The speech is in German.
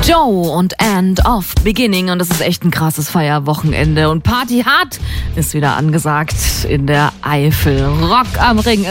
Joe und End of Beginning, und das ist echt ein krasses Feierwochenende und Party hart ist wieder angesagt in der Eifel. Rock am Ring.